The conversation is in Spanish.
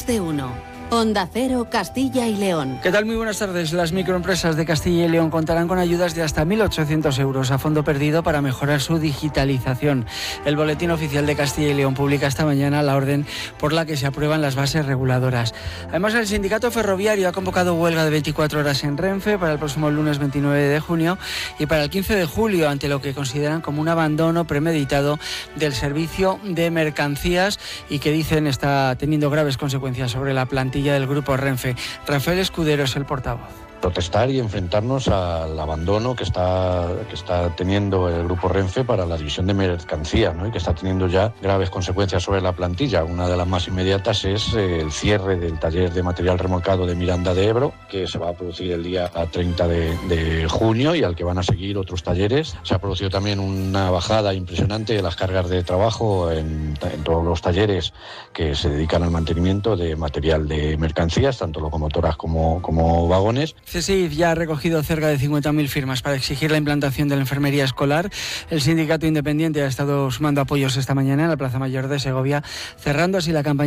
de uno. Onda Cero, Castilla y León. ¿Qué tal? Muy buenas tardes. Las microempresas de Castilla y León contarán con ayudas de hasta 1.800 euros a fondo perdido para mejorar su digitalización. El Boletín Oficial de Castilla y León publica esta mañana la orden por la que se aprueban las bases reguladoras. Además, el sindicato ferroviario ha convocado huelga de 24 horas en Renfe para el próximo lunes 29 de junio y para el 15 de julio, ante lo que consideran como un abandono premeditado del servicio de mercancías y que dicen está teniendo graves consecuencias sobre la plantilla del grupo Renfe. Rafael Escudero es el portavoz. Protestar y enfrentarnos al abandono que está teniendo el grupo Renfe para la división de mercancía, ¿no? Y que está teniendo ya graves consecuencias sobre la plantilla. Una de las más inmediatas es el cierre del taller de material remolcado de Miranda de Ebro, que se va a producir el día 30 de junio y al que van a seguir otros talleres. Se ha producido también una bajada impresionante de las cargas de trabajo en todos los talleres que se dedican al mantenimiento de material de mercancías, tanto locomotoras como vagones. CSIF ya ha recogido cerca de 50.000 firmas para exigir la implantación de la enfermería escolar. El sindicato independiente ha estado sumando apoyos esta mañana en la Plaza Mayor de Segovia, cerrando así la campaña